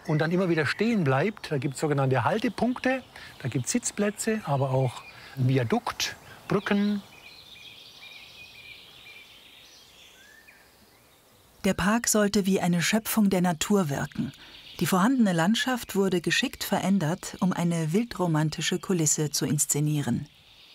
und dann immer wieder stehen bleibt. Da gibt es sogenannte Haltepunkte, da gibt es Sitzplätze, aber auch ein Viadukt, Brücken. Der Park sollte wie eine Schöpfung der Natur wirken. Die vorhandene Landschaft wurde geschickt verändert, um eine wildromantische Kulisse zu inszenieren.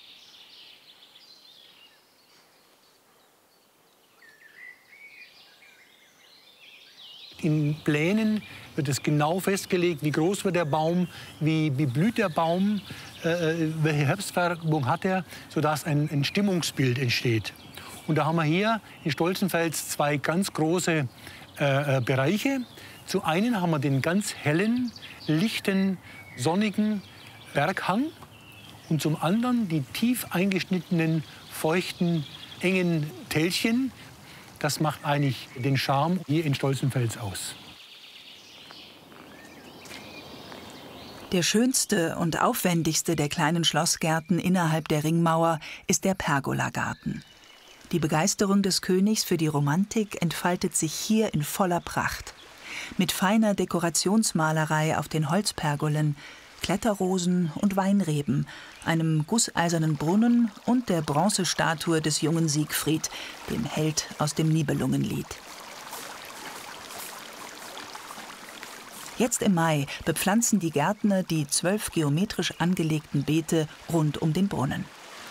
In Plänen wird es genau festgelegt, wie groß wird der Baum, wie blüht der Baum, welche Herbstfärbung hat er, sodass ein Stimmungsbild entsteht. Und da haben wir hier in Stolzenfels zwei ganz große Bereiche. Zu einen haben wir den ganz hellen, lichten, sonnigen Berghang und zum anderen die tief eingeschnittenen, feuchten, engen Tälchen. Das macht eigentlich den Charme hier in Stolzenfels aus. Der schönste und aufwendigste der kleinen Schlossgärten innerhalb der Ringmauer ist der Pergolagarten. Die Begeisterung des Königs für die Romantik entfaltet sich hier in voller Pracht. Mit feiner Dekorationsmalerei auf den Holzpergolen, Kletterrosen und Weinreben, einem gusseisernen Brunnen und der Bronzestatue des jungen Siegfried, dem Held aus dem Nibelungenlied. Jetzt im Mai bepflanzen die Gärtner die 12 geometrisch angelegten Beete rund um den Brunnen.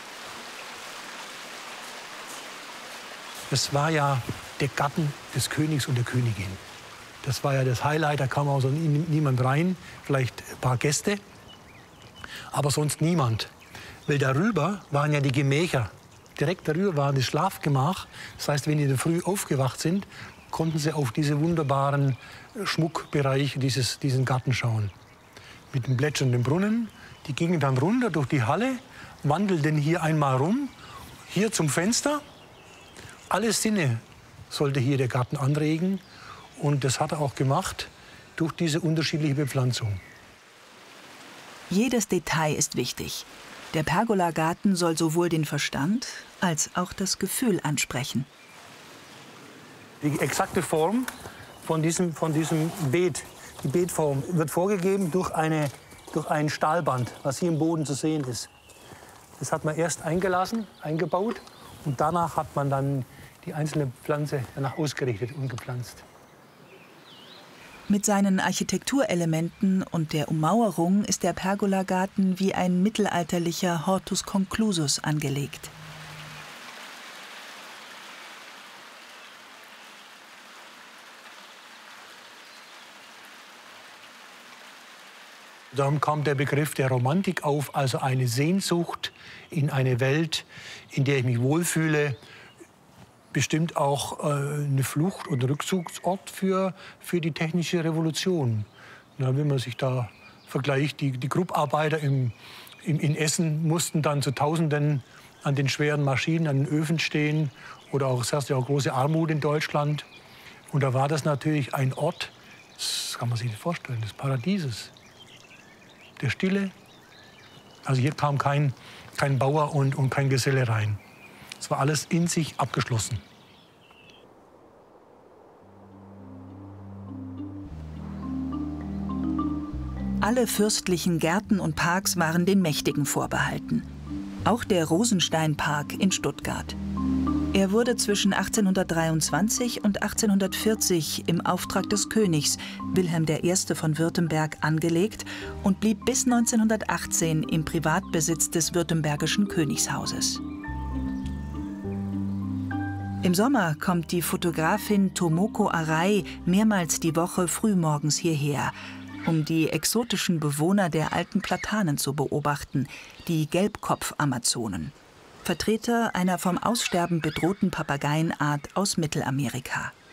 Das war ja der Garten des Königs und der Königin. Das war ja das Highlight, da kam also niemand rein, vielleicht ein paar Gäste, aber sonst niemand. Weil darüber waren ja die Gemächer. Direkt darüber war das Schlafgemach. Das heißt, wenn die in der Früh aufgewacht sind, konnten sie auf diese wunderbaren Schmuckbereiche diesen Garten schauen. Mit dem plätschernden Brunnen. Die gingen dann runter durch die Halle, wandelten hier einmal rum, hier zum Fenster. Alle Sinne sollte hier der Garten anregen. Und das hat er auch gemacht durch diese unterschiedliche Bepflanzung. Jedes Detail ist wichtig. Der Pergolagarten soll sowohl den Verstand als auch das Gefühl ansprechen. Die exakte Form von diesem Beet, die Beetform, wird vorgegeben durch ein Stahlband, was hier im Boden zu sehen ist. Das hat man erst eingebaut und danach hat man dann die einzelne Pflanze danach ausgerichtet und gepflanzt. Mit seinen Architekturelementen und der Ummauerung ist der Pergolagarten wie ein mittelalterlicher Hortus conclusus angelegt. Darum kam der Begriff der Romantik auf, also eine Sehnsucht in eine Welt, in der ich mich wohlfühle. Bestimmt auch eine Flucht- und Rückzugsort für die technische Revolution. Ja, wenn man sich da vergleicht, die Grupparbeiter in Essen mussten dann zu Tausenden an den schweren Maschinen, an den Öfen stehen. Oder auch, es herrschte ja auch große Armut in Deutschland. Und da war das natürlich ein Ort, das kann man sich nicht vorstellen, des Paradieses. Der Stille. Also hier kam kein Bauer und kein Geselle rein. Es war alles in sich abgeschlossen. Alle fürstlichen Gärten und Parks waren den Mächtigen vorbehalten. Auch der Rosensteinpark in Stuttgart. Er wurde zwischen 1823 und 1840 im Auftrag des Königs Wilhelm I. von Württemberg angelegt und blieb bis 1918 im Privatbesitz des württembergischen Königshauses. Im Sommer kommt die Fotografin Tomoko Arai mehrmals die Woche frühmorgens hierher, um die exotischen Bewohner der alten Platanen zu beobachten, die Gelbkopf-Amazonen. Vertreter einer vom Aussterben bedrohten Papageienart aus Mittelamerika.